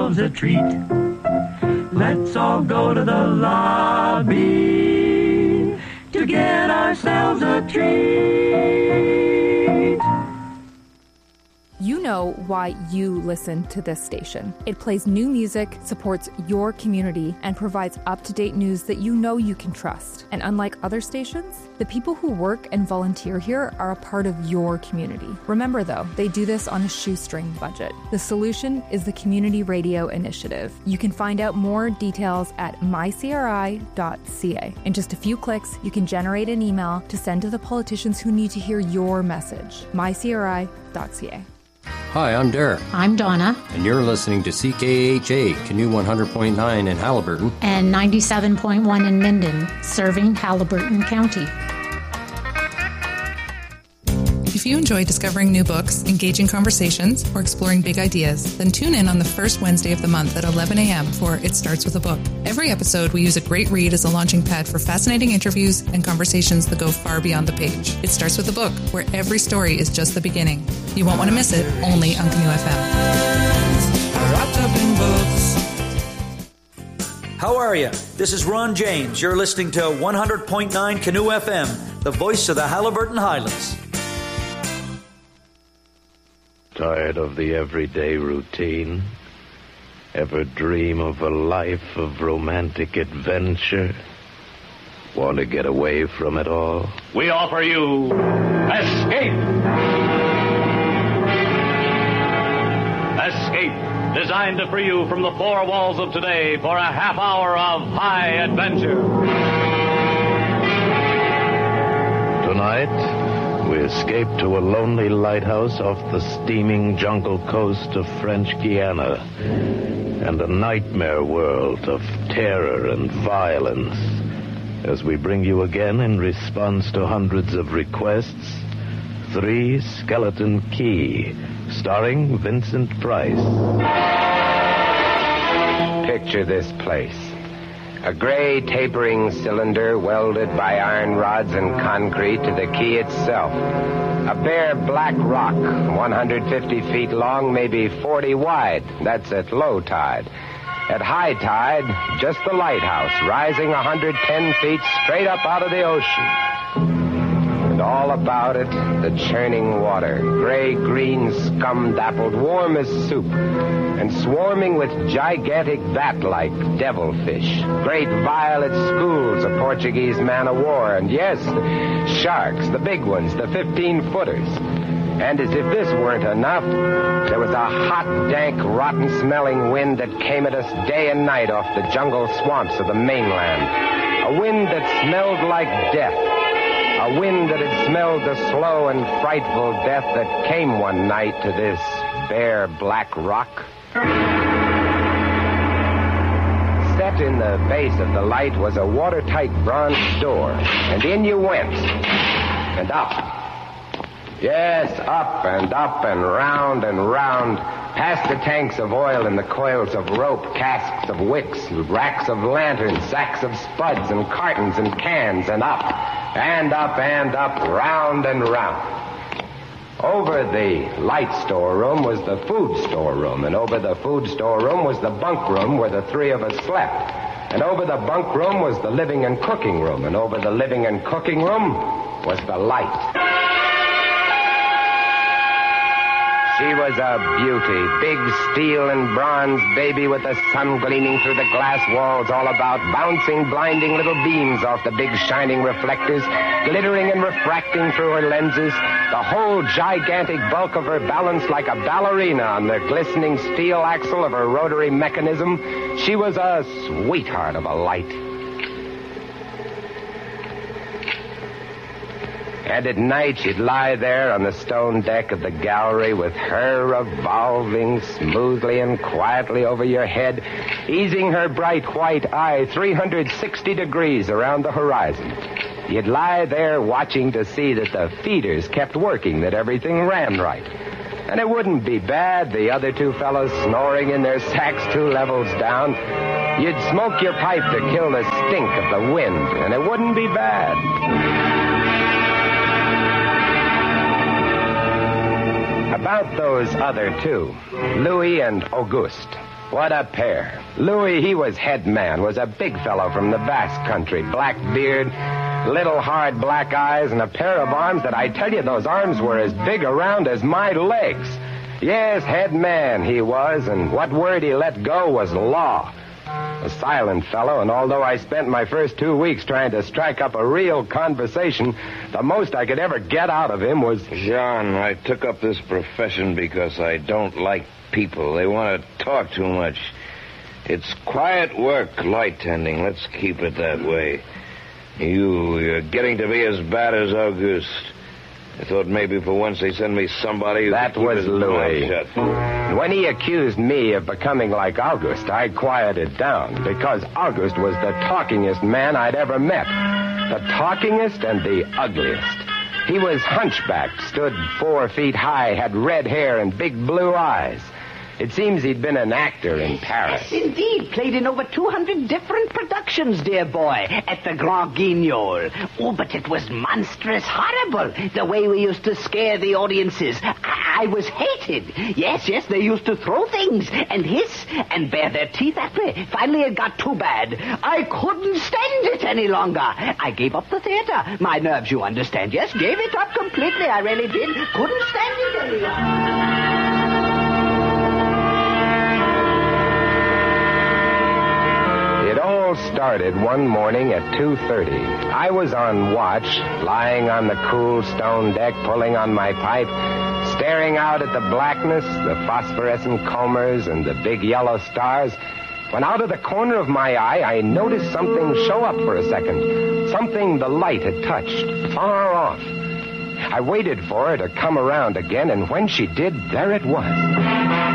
ourselves a treat. Let's all go to the lobby to get ourselves a treat. You know why you listen to this station. It plays new music, supports your community, and provides up-to-date news that you know you can trust. And unlike other stations, the people who work and volunteer here are a part of your community. Remember, though, they do this on a shoestring budget. The solution is the Community Radio Initiative. You can find out more details at mycri.ca. In just a few clicks, you can generate an email to send to the politicians who need to hear your message. mycri.ca. Hi, I'm Derek. I'm Donna. And you're listening to CKHA, Canoe 100.9 in Haliburton. And 97.1 in Minden, serving Haliburton County. If you enjoy discovering new books, engaging conversations, or exploring big ideas, then tune in on the first Wednesday of the month at 11 a.m. for It Starts With a Book. Every episode, we use a great read as a launching pad for fascinating interviews and conversations that go far beyond the page. It Starts With a Book, where every story is just the beginning. You won't want to miss it, only on Canoe FM. How are you? This is Ron James. You're listening to 100.9 Canoe FM, the voice of the Haliburton Highlands. Tired of the everyday routine? Ever dream of a life of romantic adventure? Want to get away from it all? We offer you Escape! Escape, designed to free you from the four walls of today for a half hour of high adventure. Tonight, we escape to a lonely lighthouse off the steaming jungle coast of French Guiana and a nightmare world of terror and violence as we bring you again, in response to hundreds of requests, Three Skeleton Key, starring Vincent Price. Picture this place. A gray tapering cylinder welded by iron rods and concrete to the key itself. A bare black rock, 150 feet long, maybe 40 wide. That's at low tide. At high tide, just the lighthouse, rising 110 feet straight up out of the ocean. And all about it, the churning water, gray-green, scum-dappled, warm as soup, and swarming with gigantic bat-like devilfish, great violet schools of Portuguese man-o'-war, and yes, sharks, the big ones, the 15-footers. And as if this weren't enough, there was a hot, dank, rotten-smelling wind that came at us day and night off the jungle swamps of the mainland. A wind that smelled like death. A wind that had smelled the slow and frightful death that came one night to this bare black rock. Set in the base of the light was a watertight bronze door, and in you went, and up. Yes, up and round, past the tanks of oil and the coils of rope, casks of wicks, racks of lanterns, sacks of spuds and cartons and cans, and up, round and round. Over the light storeroom was the food storeroom, and over the food storeroom was the bunk room where the three of us slept. And over the bunk room was the living and cooking room, and over the living and cooking room was the light. She was a beauty, big steel and bronze baby with the sun gleaming through the glass walls all about, bouncing blinding little beams off the big shining reflectors, glittering and refracting through her lenses, the whole gigantic bulk of her balanced like a ballerina on the glistening steel axle of her rotary mechanism. She was a sweetheart of a light. And at night, she'd lie there on the stone deck of the gallery with her revolving smoothly and quietly over your head, easing her bright white eye 360 degrees around the horizon. You'd lie there watching to see that the feeders kept working, that everything ran right. And it wouldn't be bad, the other two fellows snoring in their sacks 2 levels down. You'd smoke your pipe to kill the stink of the wind, and it wouldn't be bad. About those other two, Louis and Auguste. What a pair. Louis, he was head man, was a big fellow from the Basque country. Black beard, little hard black eyes, and a pair of arms that I tell you, those arms were as big around as my legs. Yes, head man he was, and what word he let go was law. A silent fellow, and although I spent my first 2 weeks trying to strike up a real conversation, the most I could ever get out of him was... John, I took up this profession because I don't like people. They want to talk too much. It's quiet work, light tending. Let's keep it that way. You're getting to be as bad as August. I thought maybe for once they'd send me somebody who That could keep was his mouth Louis. shut. When he accused me of becoming like August, I quieted down because August was the talkingest man I'd ever met. The talkingest and the ugliest. He was hunchbacked, stood 4 feet high, had red hair and big blue eyes. It seems he'd been an actor in Paris. Yes, indeed. Played in over 200 different productions, dear boy, at the Grand Guignol. Oh, but it was monstrous horrible, the way we used to scare the audiences. I was hated. Yes, they used to throw things and hiss and bare their teeth at me. Finally, it got too bad. I couldn't stand it any longer. I gave up the theater. My nerves, you understand. Yes, gave it up completely. I really did. Couldn't stand it any longer. It all started one morning at 2:30. I was on watch, lying on the cool stone deck, pulling on my pipe, staring out at the blackness, the phosphorescent combers, and the big yellow stars, when out of the corner of my eye, I noticed something show up for a second. Something the light had touched, far off. I waited for her to come around again, and when she did, there it was.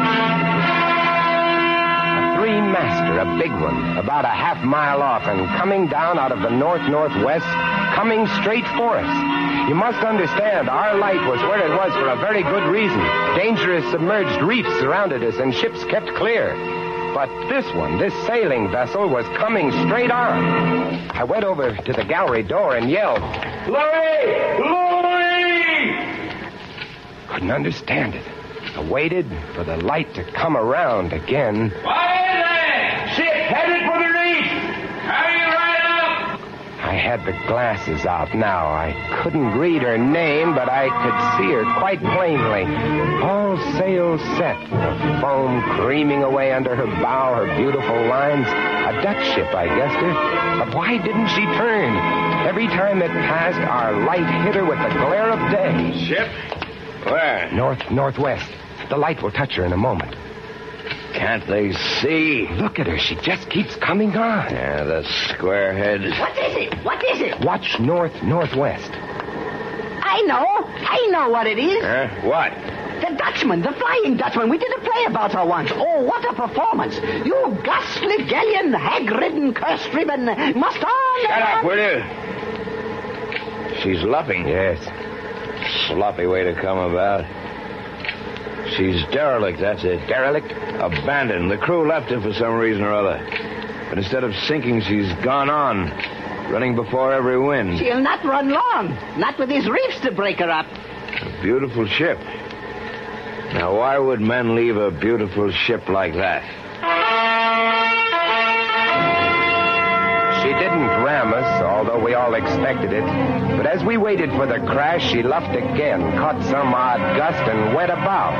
Three-master, a big one, about a half-mile off, and coming down out of the north-northwest, coming straight for us. You must understand, our light was where it was for a very good reason. Dangerous submerged reefs surrounded us, and ships kept clear. But this one, this sailing vessel, was coming straight on. I went over to the gallery door and yelled, "Louis! Louis!" Couldn't understand it. I waited for the light to come around again. Ship headed for the reef! Hurry right up! I had the glasses out now. I couldn't read her name, but I could see her quite plainly. All sails set, the foam creaming away under her bow, her beautiful lines. A Dutch ship, I guessed her. But why didn't she turn? Every time it passed, our light hit her with the glare of day. Ship? Where? Northwest. The light will touch her in a moment. Can't they see? Look at her. She just keeps coming on. Yeah, the squarehead. What is it? Watch northwest. I know what it is. What? The Dutchman, the Flying Dutchman. We did a play about her once. Oh, what a performance. You ghastly galleon, hag-ridden, curse-striven, must on. Shut up, will you? She's luffing. Yes. Sloppy way to come about. She's derelict, that's it. Derelict? Abandoned. The crew left her for some reason or other. But instead of sinking, she's gone on, running before every wind. She'll not run long. Not with these reefs to break her up. A beautiful ship. Now, why would men leave a beautiful ship like that? She didn't ram us, although we all expected it. But as we waited for the crash, she luffed again, caught some odd gust, and went about.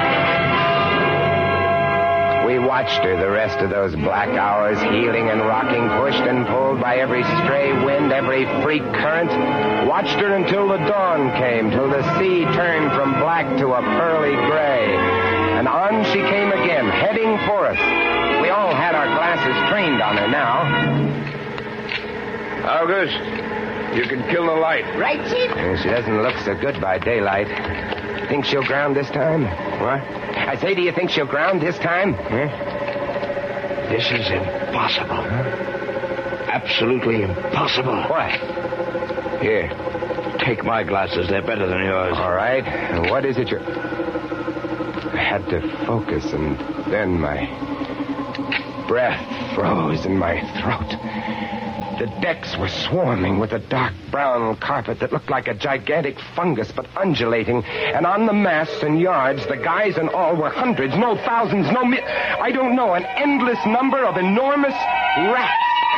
We watched her the rest of those black hours, heeling and rocking, pushed and pulled by every stray wind, every freak current. Watched her until the dawn came, till the sea turned from black to a pearly gray. And on she came again, heading for us. We all had our glasses trained on her now. August, you can kill the light. Right, Chief? She doesn't look so good by daylight. Think she'll ground this time? What? I say, do you think she'll ground this time? This is impossible. Absolutely impossible. What? Here, take my glasses. They're better than yours. All right. And what is it you're... I had to focus, and then my breath froze in my throat. The decks were swarming with a dark brown carpet that looked like a gigantic fungus, but undulating. And on the masts and yards, the guys and all were hundreds, no thousands, I don't know, an endless number of enormous rats.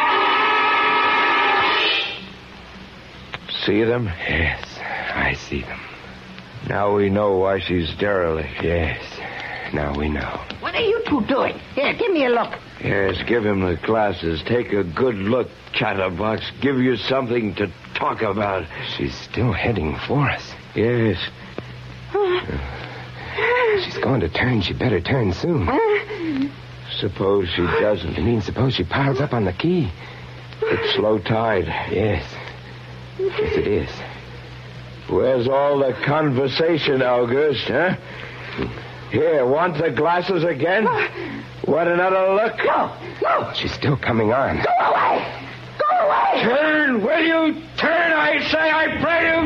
See them? Yes, I see them. Now we know why she's derelict. Yes, now we know. What are you two doing? Here, give me a look. Yes, give him the glasses. Take a good look, Chatterbox. Give you something to talk about. She's still heading for us. Yes. She's going to turn. She better turn soon. Suppose she doesn't. You mean suppose she piles up on the key? It's low tide. Yes. Yes, it is. Where's all the conversation, August, huh? Here, want the glasses again? Want another look? No. She's still coming on. Go away. Turn! Will you turn, I say? I pray you,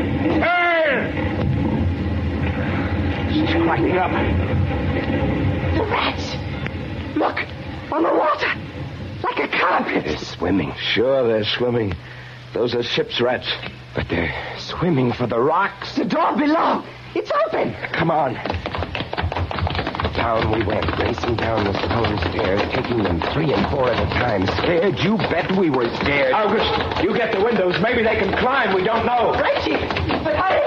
turn! She's climbing up. The rats. Look, on the water. Like a carpet. They're swimming. Sure, they're swimming. Those are ship's rats. But they're swimming for the rocks. The door below. It's open. Come on. Down we went, racing down the stone stairs, taking them 3 and 4 at a time. Scared? You bet we were scared. August, you get the windows. Maybe they can climb. We don't know. Right, Chief. But hurry.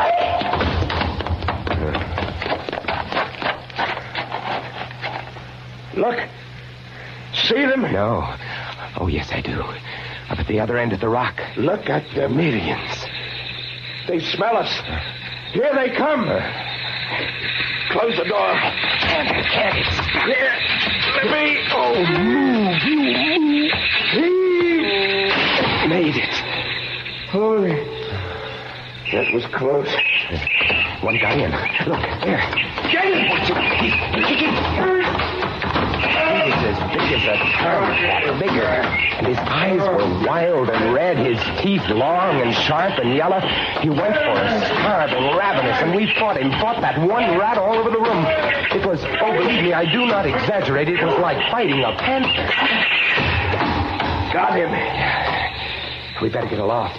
Look. See them? No. Oh, yes, I do. Up at the other end of the rock. Look at the millions. They smell us. Here they come. Close the door. Can't. Here. Let me. Oh, move. You move. Made it. Holy. That was close. One guy in. Look, there. Get him! He was as big as a tub, bigger. And his eyes were wild and red, his teeth long and sharp and yellow. He went for us, starving, ravenous, and we fought him, fought that one rat all over the room. It was, oh, believe me, I do not exaggerate, it was like fighting a panther. Got him. We better get aloft.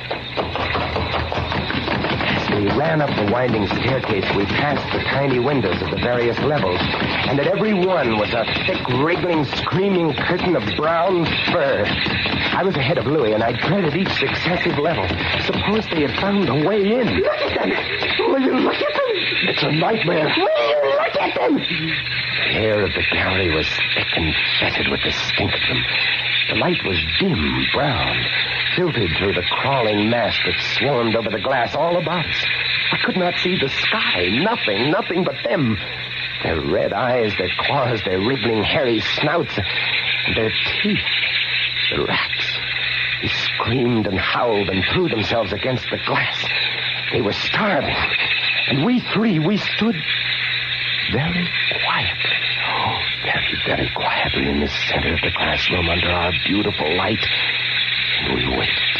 We ran up the winding staircase. We passed the tiny windows of the various levels, and at every one was a thick, wriggling, screaming curtain of brown fur. I was ahead of Louis, and I dreaded each successive level. Suppose they had found a way in. Look at them. Will you look at them? It's a nightmare. Will you look at them? The air of the gallery was thick and fetid with the stink of them. The light was dim brown, filtered through the crawling mass that swarmed over the glass all about us. I could not see the sky. Nothing but them. Their red eyes, their claws, their wriggling, hairy snouts, and their teeth. The rats. They screamed and howled and threw themselves against the glass. They were starving. And we three, we stood very quietly. Oh, very quietly in the center of the classroom under our beautiful light. And we waited.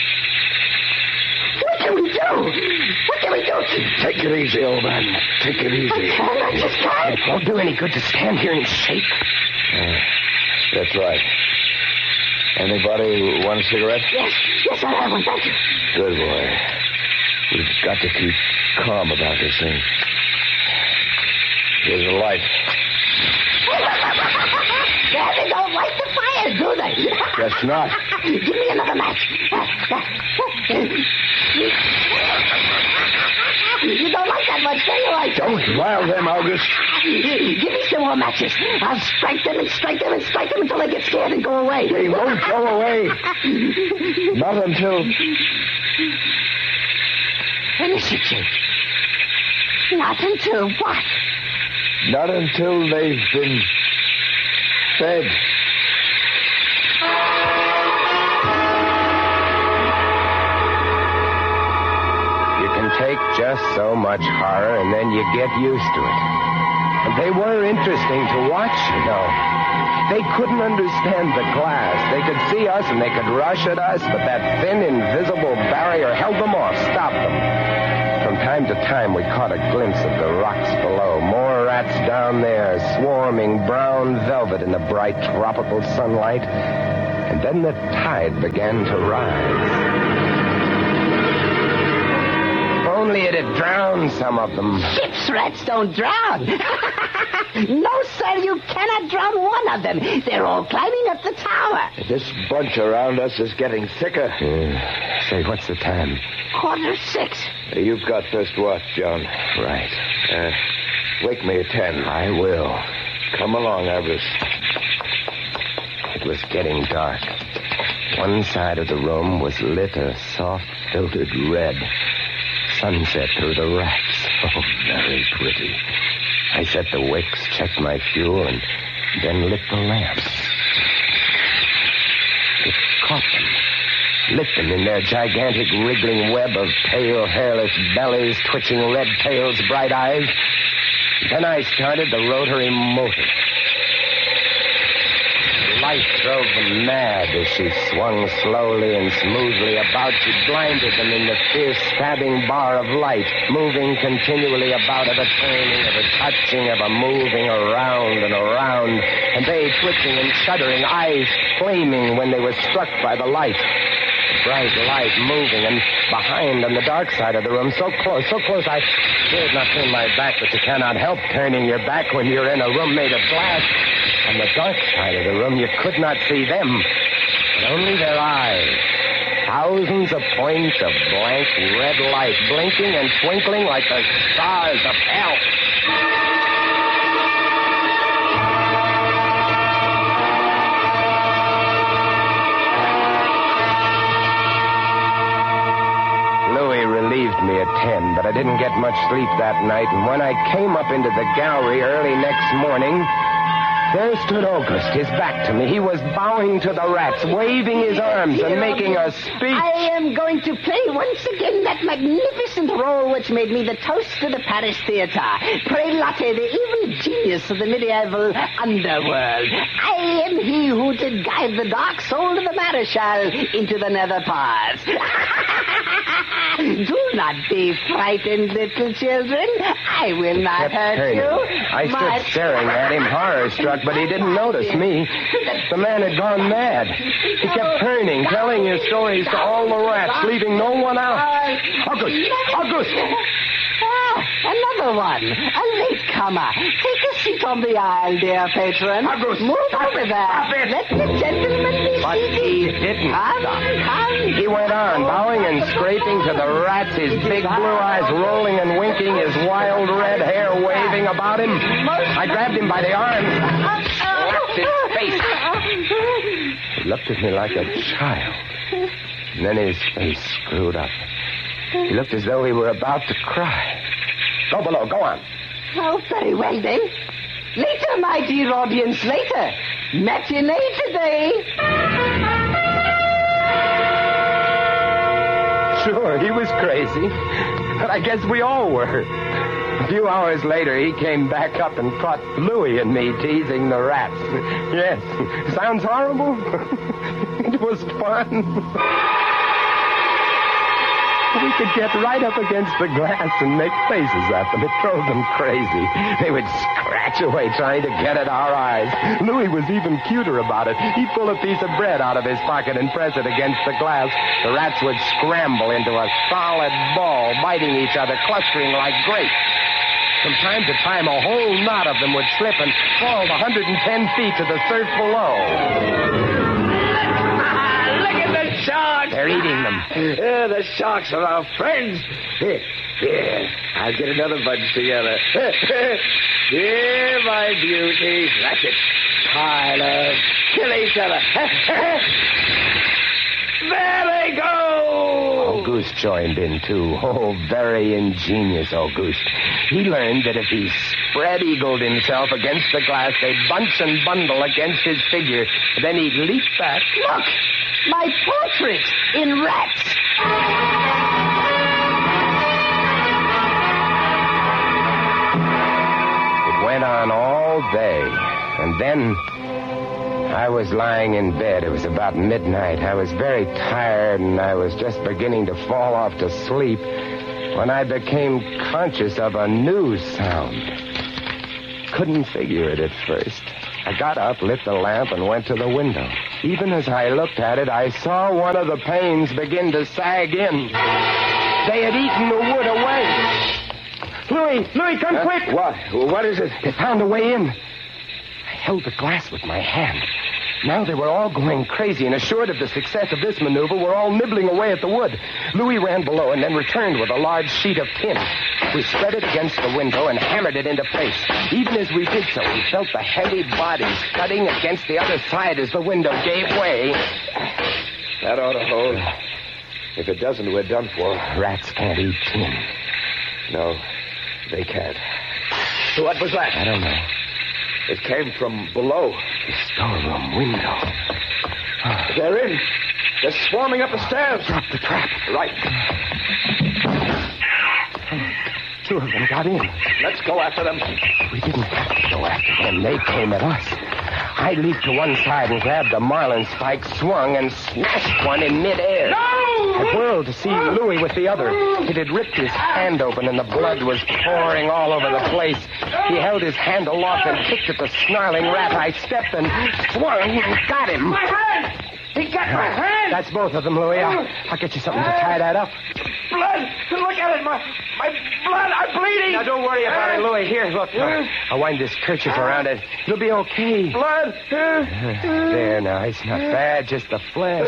What can we do? Take it easy, old man. Take it easy. I just can't. It won't do any good to stand here and shake. That's right. Anybody want a cigarette? Yes, I'll have one, thank you. Good boy. We've got to keep calm about this thing. Here's the light. They don't light the fires, do they? Guess not. Give me another match. You don't like that much, do you? Don't rile them, August. Give me some more matches. I'll strike them until they get scared and go away. They won't go away. Not until... Initiative. Not until what? Not until they've been fed. You can take just so much horror, and then you get used to it. And they were interesting to watch, you know. They couldn't understand the glass. They could see us, and they could rush at us, but that thin, invisible barrier held them off, stopped them. From time to time, we caught a glimpse of the rocks below. More rats down there, swarming brown velvet in the bright tropical sunlight. And then the tide began to rise. If only it had drowned some of them. Ship's rats don't drown. No, sir, you cannot drown one of them. They're all climbing up the tower. This bunch around us is getting thicker. Say, what's the time? 6:15. You've got first watch, John. Right. Wake me at 10. I will. Come along, Everest. It was getting dark. One side of the room was lit a soft, filtered red. Sunset through the rats. Oh, very pretty. I set the wicks, checked my fuel, and then lit the lamps. It caught them. Lit them in their gigantic wriggling web of pale, hairless bellies, twitching red tails, bright eyes. Then I started the rotary motor. The light drove them mad as she swung slowly and smoothly about. She blinded them in the fierce stabbing bar of light, moving continually about of a turning, of a touching, of a moving around and around, and they twitching and shuddering, eyes flaming when they were struck by the light. Bright light moving, and behind on the dark side of the room, so close, I dared not turn my back, but you cannot help turning your back when you're in a room made of glass. On the dark side of the room, you could not see them, but only their eyes. Thousands of points of blank red light, blinking and twinkling like the stars of hell. Relieved me at 10, but I didn't get much sleep that night, and when I came up into the gallery early next morning, there stood August, his back to me. He was bowing to the rats, waving his arms and making a speech. I am going to play once again that magnificent role which made me the toast of the Paris Theatre. Prelate, the evil genius of the medieval underworld. I am he who did guide the dark soul of the Marechal into the nether parts. Do not be frightened, little children. I will not hurt you. I stood staring at him, horror-struck, but he didn't notice me. The man had gone mad. He kept turning, telling his stories to all the rats, leaving no one out. August! Another one. A latecomer. Take a seat on the aisle, dear patron. August, move over there. Let the gentleman be but he didn't. Come. He went on, bowing and scraping to the rats, his big blue eyes rolling and winking, his wild red hair waving about him. I grabbed him by the arm, slapped his face. He looked at me like a child. And then his face screwed up. He looked as though he were about to cry. Go below, go on. Oh, very well, then. Later, my dear audience, later. Matinee today. Sure, he was crazy. But I guess we all were. A few hours later, he came back up and caught Louis and me teasing the rats. Yes, sounds horrible. It was fun. We could get right up against the glass and make faces at them. It drove them crazy. They would scratch away trying to get at our eyes. Louis was even cuter about it. He'd pull a piece of bread out of his pocket and press it against the glass. The rats would scramble into a solid ball, biting each other, clustering like grapes. From time to time, a whole knot of them would slip and fall 110 feet to the surf below. Sharks! They're eating them. The sharks are our friends. Here, I'll get another bunch together. Here, my beauties. That's it. Pile up. Kill each other. There they go! Auguste joined in, too. Oh, very ingenious Auguste. He learned that if he spread-eagled himself against the glass, they'd bunch and bundle against his figure. Then he'd leap back. Look! My portrait in rats. It went on all day. And then I was lying in bed. It was about midnight. I was very tired, and I was just beginning to fall off to sleep when I became conscious of a new sound. Couldn't figure it at first. I got up, lit the lamp, and went to the window. Even as I looked at it, I saw one of the panes begin to sag in. They had eaten the wood away. Louis, come quick! What? What is it? They found a way in. I held the glass with my hand. Now they were all going crazy, and assured of the success of this maneuver, were all nibbling away at the wood. Louis ran below and then returned with a large sheet of tin. We spread it against the window and hammered it into place. Even as we did so, we felt the heavy bodies cutting against the other side as the window gave way. That ought to hold. If it doesn't, we're done for. Rats can't eat tin. No, they can't. What was that? I don't know. It came from below. The storeroom window. They're in. They're swarming up the stairs. Drop the trap. Right. Two of them got in. Let's go after them. We didn't have to go after them. They came at us. I leaped to one side and grabbed the marlin spike, swung, and smashed one in midair. No! I whirled to see Louis with the other. It had ripped his hand open, and the blood was pouring all over the place. He held his hand aloft and kicked at the snarling rat. I stepped and swung and got him. My hand! He got my hand! That's both of them, Louis. I'll get you something to tie that up. Blood! Look at it! My blood! I'm bleeding! Now, don't worry about it, Louis. Here, look. I'll wind this kerchief around it. It'll be okay. Blood! There, now. It's not bad, just the flesh.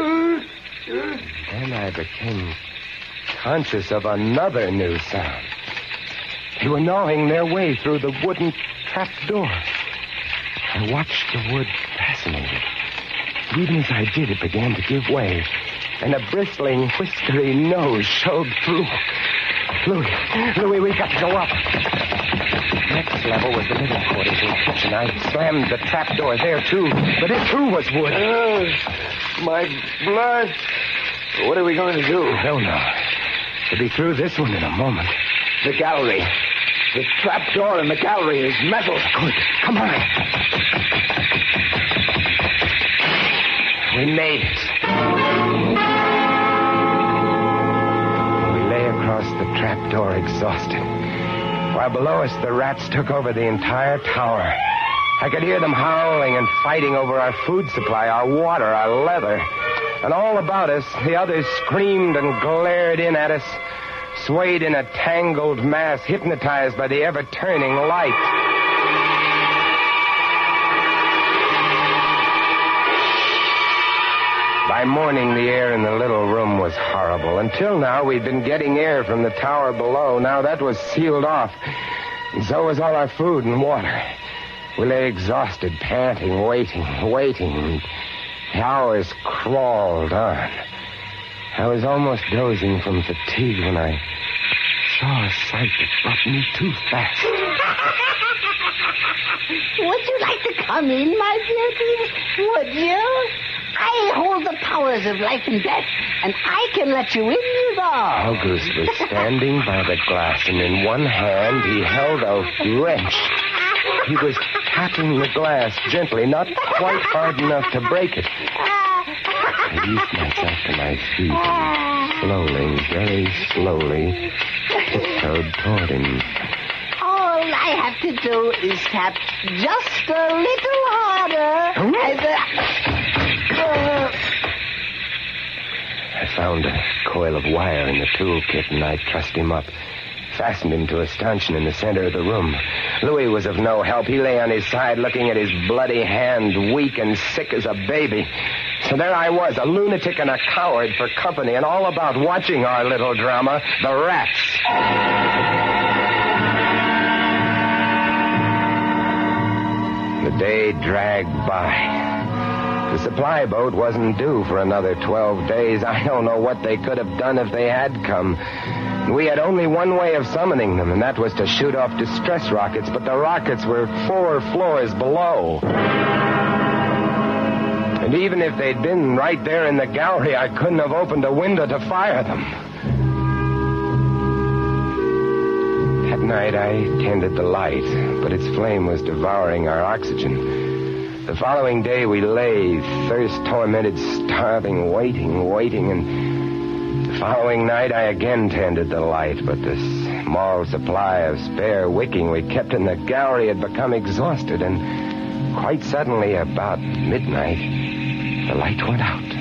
Then I became conscious of another new sound. They were gnawing their way through the wooden trap door. I watched the wood fascinated. Even as I did, it began to give way, and a bristling, whiskery nose showed through. Louis, we've got to go up. Next level was the living quarters and kitchen. I slammed the trap door there, too, but it, too, was wood. My blood. What are we going to do? I don't know. We'll be through this one in a moment. The gallery. The trap door in the gallery is metal. Good. Come on. We made it. We lay across the trap door exhausted. While below us, the rats took over the entire tower. I could hear them howling and fighting over our food supply, our water, our leather. And all about us, the others screamed and glared in at us, swayed in a tangled mass, hypnotized by the ever-turning light. By morning, the air in the little room was horrible. Until now, we'd been getting air from the tower below. Now that was sealed off. And so was all our food and water. We lay exhausted, panting, waiting. The hours crawled on. I was almost dozing from fatigue when I saw a sight that brought me too fast. Would you like to come in, my beauty? Would you? I hold the powers of life and death, and I can let you in, you know. August was standing by the glass, and in one hand he held a wrench. He was tapping the glass gently, not quite hard enough to break it. I eased myself to my feet and slowly, very slowly, tiptoed toward him. All I have to do is tap just a little harder. I found a coil of wire in the toolkit, and I trussed him up. Fastened him to a stanchion in the center of the room. Louis was of no help. He lay on his side looking at his bloody hand, weak and sick as a baby. So there I was, a lunatic and a coward for company, and all about watching our little drama, the rats. The day dragged by. The supply boat wasn't due for another 12 days. I don't know what they could have done if they had come. We had only one way of summoning them, and that was to shoot off distress rockets, but the rockets were 4 floors below. And even if they'd been right there in the gallery, I couldn't have opened a window to fire them. That night, I tended the light, but its flame was devouring our oxygen. The following day, we lay, thirst-tormented, starving, waiting, and the following night, I again tended the light, but the small supply of spare wicking we kept in the gallery had become exhausted, and quite suddenly, about midnight, the light went out.